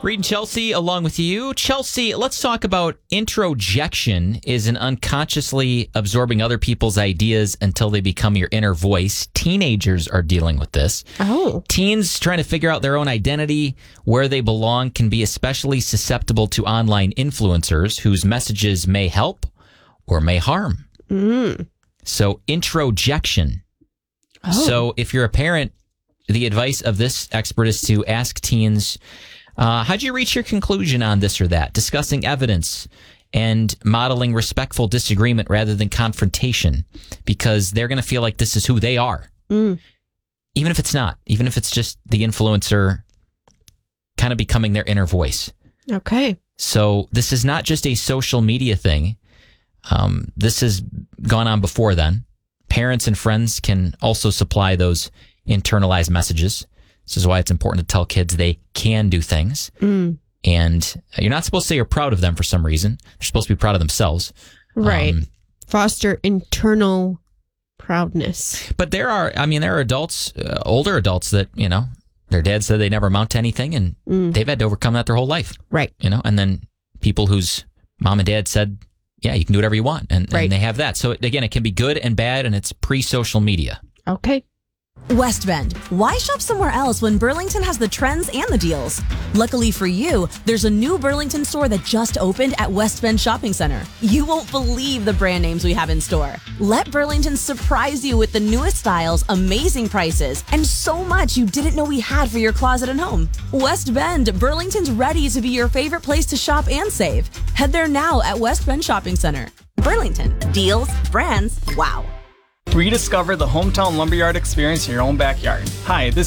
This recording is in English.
Reed and Chelsea along with you. Chelsea, let's talk about introjection is an unconsciously absorbing other people's ideas until they become your inner voice. Teenagers are dealing with this. Oh. Teens trying to figure out their own identity, where they belong, can be especially susceptible to online influencers whose messages may help or may harm. So introjection. Oh. So if you're a parent, the advice of this expert is to ask teens, how'd you reach your conclusion on this or that? Discussing evidence and modeling respectful disagreement rather than confrontation, because they're going to feel like this is who they are. Even if it's not, even if it's just the influencer kind of becoming their inner voice. Okay. So this is not just a social media thing. This has gone on before then. Parents and friends can also supply those internalized messages. This is why it's important to tell kids they can do things. And you're not supposed to say you're proud of them for some reason. They're supposed to be proud of themselves. Right. Foster internal proudness. But there are adults, older adults that, their dad said they never amount to anything, and they've had to overcome that their whole life. Right. And then people whose mom and dad said, yeah, you can do whatever you want. And they have that. So again, it can be good and bad, and it's pre-social media. Okay. West Bend. Why shop somewhere else when Burlington has the trends and the deals? Luckily for you, there's a new Burlington store that just opened at West Bend Shopping Center. You won't believe the brand names we have in store. Let Burlington surprise you with the newest styles, amazing prices, and so much you didn't know we had for your closet and home. West Bend, Burlington's ready to be your favorite place to shop and save. Head there now at West Bend Shopping Center. Burlington. Deals, brands, wow. Rediscover the hometown lumberyard experience in your own backyard. Hi, this